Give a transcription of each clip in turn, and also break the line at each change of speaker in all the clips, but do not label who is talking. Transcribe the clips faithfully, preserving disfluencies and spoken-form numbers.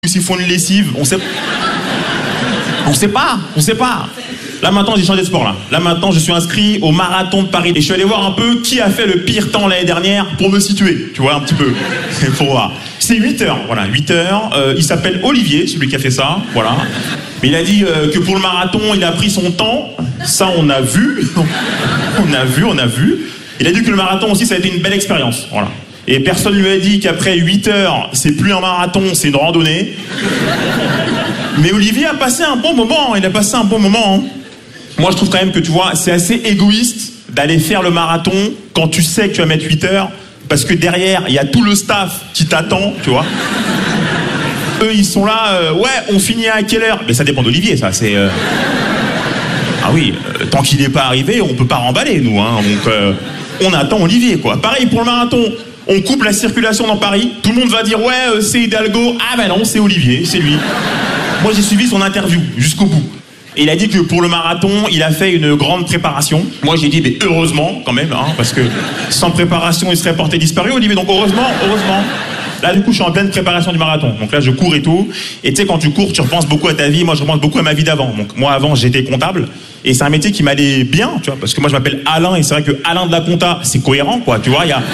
s'ils font une lessive, on sait... On sait pas, on sait pas. Là maintenant j'ai changé de sport là. Là maintenant je suis inscrit au marathon de Paris. Et je suis allé voir un peu qui a fait le pire temps l'année dernière pour me situer. Tu vois un petit peu. Pour voir. C'est huit heures, voilà, huit heures. Euh, il s'appelle Olivier, celui qui a fait ça. Voilà. Mais il a dit euh, que pour le marathon, il a pris son temps. Ça on a vu. On a vu, on a vu. Il a dit que le marathon aussi ça a été une belle expérience. Voilà. Et personne lui a dit qu'après huit heures, c'est plus un marathon, c'est une randonnée. Mais Olivier a passé un bon moment, il a passé un bon moment. Hein. Moi, je trouve quand même que, tu vois, c'est assez égoïste d'aller faire le marathon quand tu sais que tu vas mettre huit heures, parce que derrière, il y a tout le staff qui t'attend, tu vois. Eux, ils sont là, euh, ouais, on finit à quelle heure? Mais ça dépend d'Olivier, ça, c'est... Euh... Ah oui, euh, tant qu'il n'est pas arrivé, on peut pas remballer, nous, hein. Donc, euh, on attend Olivier, quoi. Pareil pour le marathon. On coupe la circulation dans Paris, tout le monde va dire, ouais, euh, c'est Hidalgo. Ah ben non, c'est Olivier, c'est lui. Moi, j'ai suivi son interview jusqu'au bout. Et il a dit que pour le marathon, il a fait une grande préparation. Moi, j'ai dit, mais heureusement, quand même, hein, parce que sans préparation, il serait porté disparu, Olivier. Donc, heureusement, heureusement. Là, du coup, je suis en pleine préparation du marathon. Donc là, je cours et tout. Et tu sais, quand tu cours, tu repenses beaucoup à ta vie. Moi, je repense beaucoup à ma vie d'avant. Donc, moi, avant, j'étais comptable. Et c'est un métier qui m'allait bien, tu vois. Parce que moi, je m'appelle Alain. Et c'est vrai que Alain de la compta, c'est cohérent, quoi. Tu vois, il y a...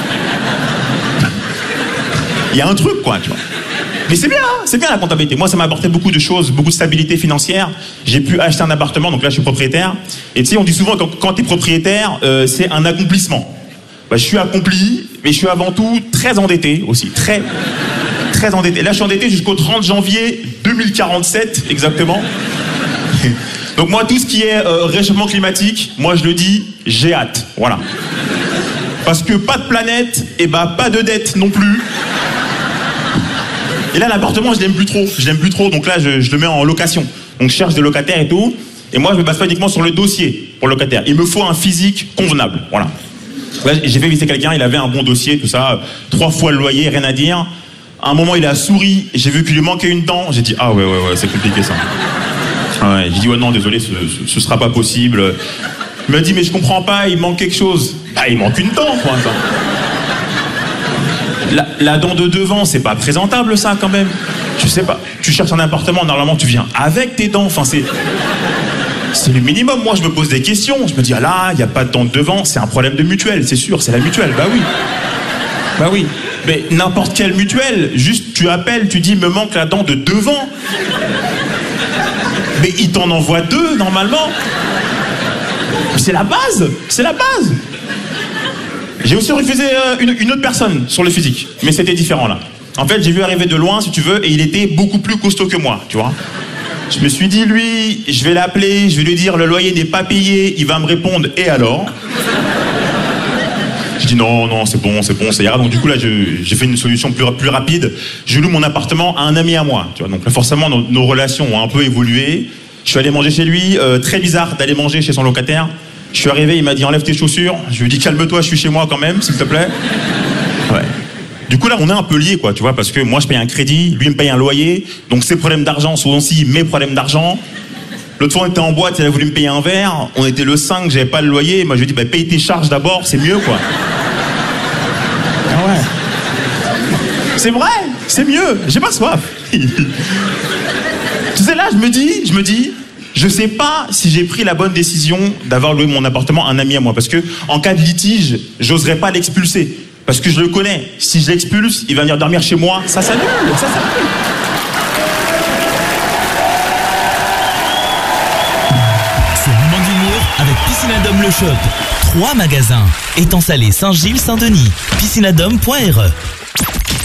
Il y a un truc, quoi, tu vois. Mais c'est bien, hein, c'est bien la comptabilité. Moi, ça m'a apporté beaucoup de choses, beaucoup de stabilité financière. J'ai pu acheter un appartement, donc là, je suis propriétaire. Et tu sais, on dit souvent que quand, quand tu es propriétaire, euh, c'est un accomplissement. Bah, je suis accompli, mais je suis avant tout très endetté aussi. Très, très endetté. Là, je suis endetté jusqu'au trente janvier deux mille quarante-sept, exactement. Donc moi, tout ce qui est euh, réchauffement climatique, moi, je le dis, j'ai hâte. Voilà. Parce que pas de planète, et bah pas de dette non plus. Et là, l'appartement, je l'aime plus trop. Je l'aime plus trop, donc là, je, je le mets en location. Donc, je cherche des locataires et tout. Et moi, je me base pas uniquement sur le dossier pour le locataire. Il me faut un physique convenable. Voilà. Là, j'ai fait visiter quelqu'un, il avait un bon dossier, tout ça. Trois fois le loyer, rien à dire. À un moment, il a souri. J'ai vu qu'il lui manquait une dent. J'ai dit, ah ouais, ouais, ouais, c'est compliqué ça. Ah ouais, j'ai dit, ouais, non, désolé, ce, ce, ce sera pas possible. Il m'a dit, mais je comprends pas, il manque quelque chose. Bah, il manque une dent, quoi, ça. La, la dent de devant, c'est pas présentable, ça, quand même. Je sais pas. Tu cherches un appartement, normalement, tu viens avec tes dents. Enfin, c'est... C'est le minimum. Moi, je me pose des questions. Je me dis, ah là, il n'y a pas de dent de devant. C'est un problème de mutuelle, c'est sûr. C'est la mutuelle. Bah oui. Bah oui. Mais n'importe quelle mutuelle. Juste, tu appelles, tu dis, me manque la dent de devant. Mais il t'en envoie deux, normalement. C'est la base. C'est la base. J'ai aussi refusé euh, une, une autre personne sur le physique, mais c'était différent là. En fait, j'ai vu arriver de loin, si tu veux, et il était beaucoup plus costaud que moi, tu vois. Je me suis dit, lui, je vais l'appeler, je vais lui dire, le loyer n'est pas payé, il va me répondre, et alors? Je dis, non, non, c'est bon, c'est bon, ça ira. Donc du coup, là, j'ai fait une solution plus, plus rapide. Je loue mon appartement à un ami à moi, tu vois. Donc là, forcément, nos, nos relations ont un peu évolué. Je suis allé manger chez lui, euh, très bizarre d'aller manger chez son locataire. Je suis arrivé, il m'a dit enlève tes chaussures. Je lui ai dit calme-toi, je suis chez moi quand même, s'il te plaît. Ouais. Du coup là on est un peu liés quoi, tu vois, parce que moi je paye un crédit, lui il me paye un loyer, donc ses problèmes d'argent sont aussi mes problèmes d'argent. L'autre fois on était en boîte, il a voulu me payer un verre, on était le cinq, j'avais pas le loyer, moi je lui ai dit bah paye tes charges d'abord, c'est mieux quoi. Ah ouais. C'est vrai, c'est mieux, j'ai pas soif. Tu sais là je me dis, je me dis. Je sais pas si j'ai pris la bonne décision d'avoir loué mon appartement à un ami à moi. Parce que, en cas de litige, j'oserais pas l'expulser. Parce que je le connais. Si je l'expulse, il va venir dormir chez moi. Ça s'annule, ça s'annule.
C'est le moment d'humour avec Piscinadome Le Shop. Trois magasins. Étang Salé, Saint-Gilles, Saint-Denis. piscinadome point r e